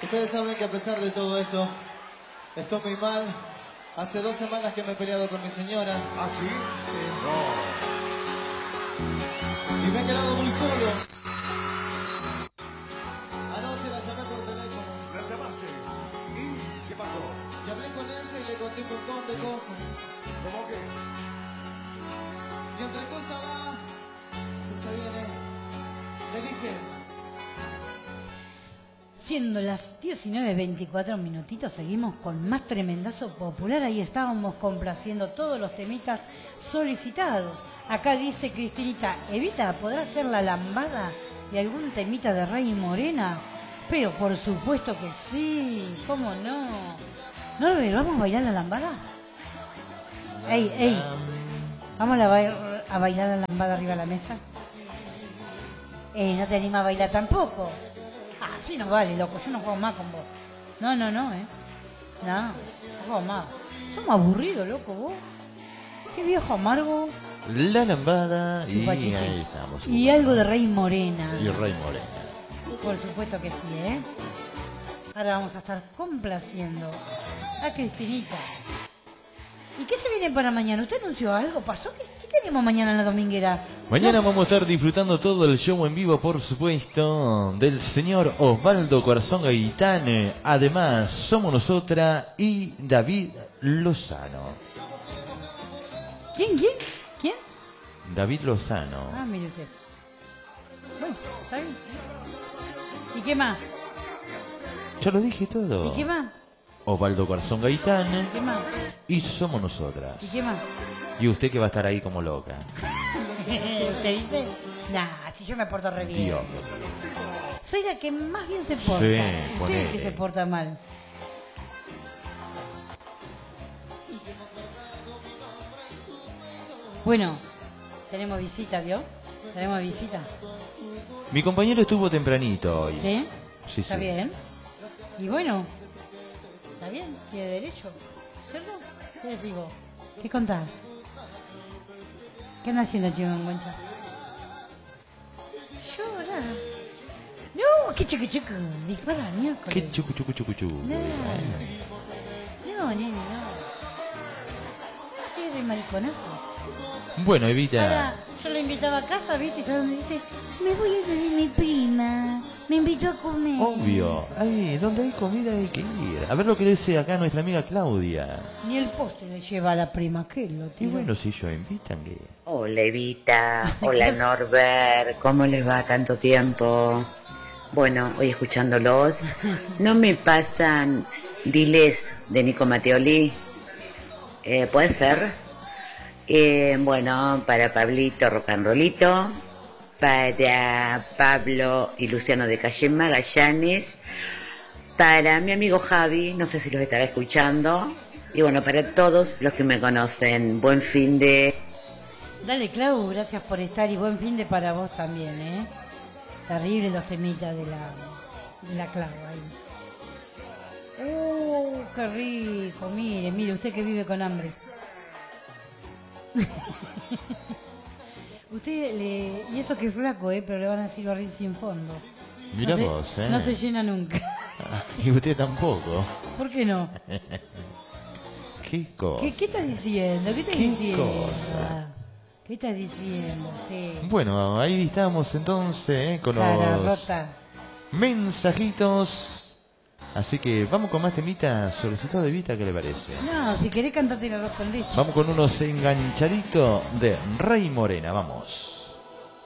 Ustedes saben que a pesar de todo esto, estoy muy mal. Hace 2 semanas que me he peleado con mi señora. ¿Ah, sí? Sí. No. Y me he quedado muy solo. Anoche la llamé por teléfono. ¿La llamaste? ¿Y qué pasó? Y hablé con ella y le conté un montón de cosas. ¿Cómo qué? Y entre cosa va, cosa viene. Le dije... Siendo las 19:24 minutitos, seguimos con más tremendazo popular. Ahí estábamos complaciendo todos los temitas solicitados. Acá dice Cristinita, Evita, ¿podrá hacer la lambada y algún temita de Rey Morena? Pero por supuesto que sí, ¿cómo no? ¿No lo vamos a bailar la lambada? ¡Ey, ey! ¿Vamos a bailar la lambada arriba de la mesa? ¿No te animas a bailar tampoco? Ah, sí no vale, loco, yo no juego más con vos. No, no juego más. Somos aburridos, loco, vos. Qué viejo amargo. La lambada y Chupachichi. ahí estamos. Y algo de Rey Morena. Y Rey Morena. Por supuesto que sí, ¿eh? Ahora vamos a estar complaciendo a Cristinita. ¿Y qué se viene para mañana? ¿Usted anunció algo? ¿Pasó? ¿Qué tenemos mañana en la dominguera? Mañana No. vamos a estar disfrutando todo el show en vivo, por supuesto, del señor Osvaldo Corazón Gaitán. Además, Somos Nosotras y David Lozano. ¿Quién? David Lozano. Ah, mire usted. Bueno, está bien. ¿Y qué más? Ya lo dije todo. ¿Y qué más? Osvaldo Corazón Gaitán ¿Qué más? y Somos Nosotras. ¿Y qué más? Y usted que va a estar ahí como loca. ¿Usted dice? Nah, si yo me porto re bien. Dios. Soy la que más bien se porta. Sí, Usted es el ponele. que se porta mal. Bueno, tenemos visita, ¿vio? Tenemos visita. Mi compañero estuvo tempranito hoy. ¿Sí? Sí, ¿Está sí. bien? Y bueno, está bien, tiene derecho. ¿Cierto? ¿Qué decís vos? ¿Qué contás? ¿Qué anda haciendo, chico en Concha? Llora. No, qué chico, dispara, miércoles. Qué chucu chucu chucu chucu. No, nene, no. Estoy de mariconazo. Bueno, Evita. Ahora, yo lo invitaba a casa, ¿viste? Y ¿sabes dónde dice? Me voy a ver mi prima. Me invitó a comer. Obvio. Ahí, donde hay comida hay que ir. A ver lo que dice acá nuestra amiga Claudia. Ni el postre le lleva a la prima, ¿qué lo Y tío? bueno, si ellos invitan, que... Hola Evita, hola Norbert, ¿cómo les va tanto tiempo? Bueno, hoy escuchándolos, ¿no me pasan Diles de Nico Matteoli? ¿Puede ser? Bueno, para Pablito Rock and Rollito, para Pablo y Luciano de Calle Magallanes, para mi amigo Javi, no sé si los estará escuchando, y bueno, para todos los que me conocen, buen fin de... Dale, Clau, gracias por estar y buen fin de para vos también, ¿eh? Terrible los temitas de la Clau ahí. Qué rico, mire, usted que vive con hambre. Y eso que es flaco, pero le van a decir barril sin fondo. Mirá No se- vos, No se llena nunca. Y usted tampoco. ¿Por qué no? Qué cosa. ¿Qué estás diciendo? ¿Qué estás ¿Qué diciendo? cosa? ¿Qué estás diciendo? Sí. Bueno, ahí estamos entonces con Cara los rota. mensajitos. Así que vamos con más temitas solicitados de Evita, ¿qué le parece? No, si querés cantarte el arroz con leche. Vamos con unos enganchaditos de Rey Morena, vamos.